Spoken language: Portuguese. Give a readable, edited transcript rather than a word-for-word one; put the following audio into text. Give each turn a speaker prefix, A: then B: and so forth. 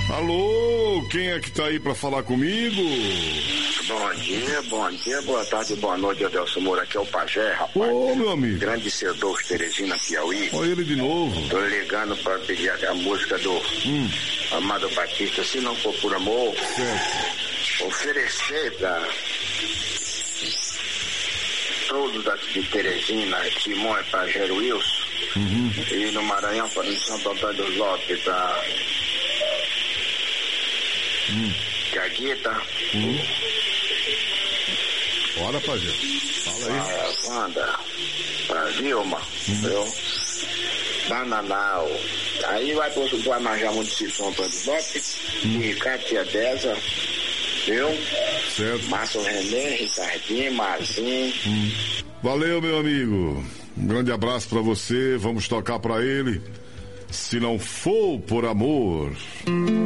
A: Alô, quem é que tá aí pra falar comigo?
B: Bom dia, boa tarde, boa noite, Adelson Moura, aqui é o Pajé, rapaz.
A: Ô, meu amigo.
B: Grande Cedor, Teresina, Piauí.
A: Olha ele de novo.
B: Tô ligando pra pedir a música do Amado Batista, Se Não For Por Amor.
A: Certo.
B: Oferecer pra todos daqui de Teresina, Simão e Pajé Wilson. E no Maranhão, para em Santo Antônio dos Lopes, pra Gagueta.
A: Bora, Pajé. Fala aí.
B: Pra Wanda, pra Vilma, viu? Bananal. Aí vai pro Guanajá, município de São Antônio dos Lopes. E Cátia Deza, viu?
A: Certo.
B: Márcio René, Ricardinho, Marcinho.
A: Valeu, meu amigo. Um grande abraço pra você. Vamos tocar pra ele. Se Não For Por Amor.